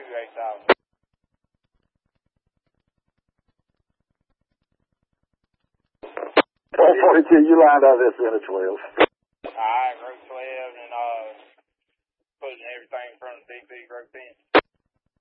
8,000. 1242, you lined out this in at 12. Alright, row 12 and putting everything in front of DP row 10.